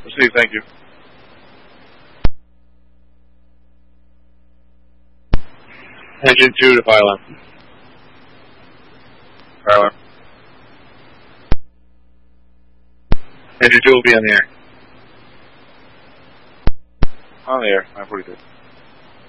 Receive, thank you. Engine 2 to pylon. Pylon. Engine 2 will be on the air. On the air, 942.